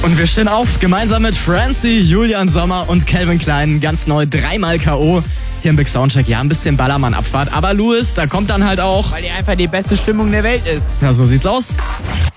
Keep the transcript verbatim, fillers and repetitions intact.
Und wir stehen auf, gemeinsam mit Francie, Julian Sommer und Calvin Klein, ganz neu, dreimal K O hier im Big Soundcheck. Ja, ein bisschen Ballermann-Abfahrt, aber Louis, da kommt dann halt auch... Weil die einfach die beste Stimmung der Welt ist. Ja, so sieht's aus.